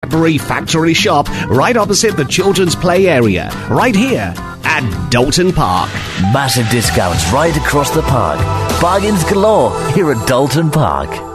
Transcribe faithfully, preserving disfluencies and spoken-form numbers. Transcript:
Cadbury Factory Shop right opposite the children's play area, right here at Dalton Park. Massive discounts right across the park. Bargains galore here at Dalton Park.